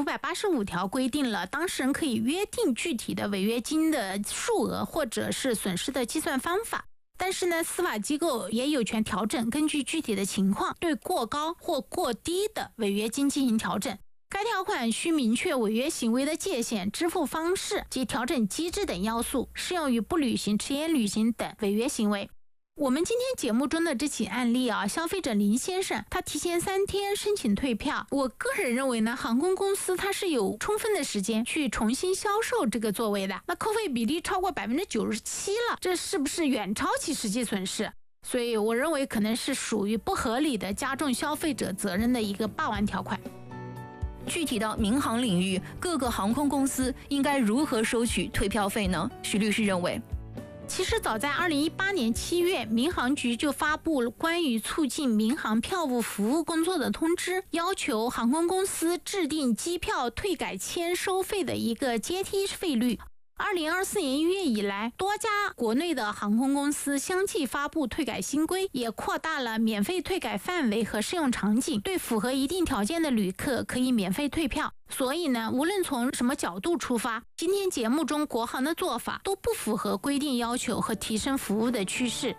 985条规定了当事人可以约定具体的违约金的数额或者是损失的计算方法。但是呢，司法机构也有权调整，根据具体的情况对过高或过低的违约金进行调整。该条款需明确违约行为的界限、支付方式及调整机制等要素，适用于不履行、迟延履行等违约行为。我们今天节目中的这起案例消费者林先生他提前3天申请退票，我个人认为呢，航空公司它是有充分的时间去重新销售这个座位的，那扣费比例超过97%了，这是不是远超其实际损失？所以我认为可能是属于不合理的加重消费者责任的一个霸王条款。 具体到民航领域，各个航空公司应该如何收取退票费呢？徐律师认为， 其实早在2018年7月，民航局就发布了关于促进民航票务服务工作的通知，要求航空公司制定机票退改签收费的一个阶梯费率。2024年1月以来，多家国内的航空公司相继发布退改新规，也扩大了免费退改范围和适用场景，对符合一定条件的旅客可以免费退票。所以呢，无论从什么角度出发，今天节目中国航的做法都不符合规定要求和提升服务的趋势。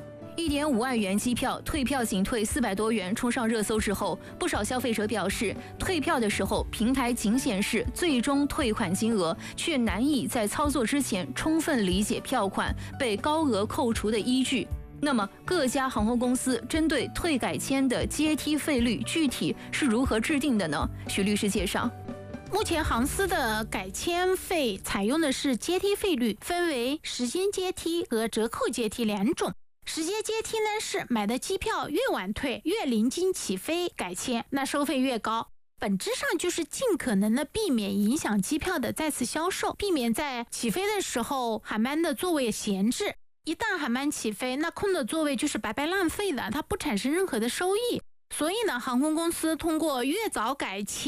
1.5万元机票退票仅退400多元冲上热搜之后，不少消费者表示，退票的时候平台仅显示最终退款金额，却难以在操作之前充分理解票款被高额扣除的依据。那么各家航空公司针对退改签的阶梯费率具体是如何制定的呢？徐律师介绍。 目前航司的改签费采用的是阶梯费率，分为时间阶梯和折扣阶梯2种。时间阶梯呢是买的机票越晚退，越临近起飞改签，那收费越高。本质上就是尽可能的避免影响机票的再次销售，避免在起飞的时候航班的座位闲置。一旦航班起飞，那空的座位就是白白浪费的，它不产生任何的收益。所以呢，航空公司通过越早改签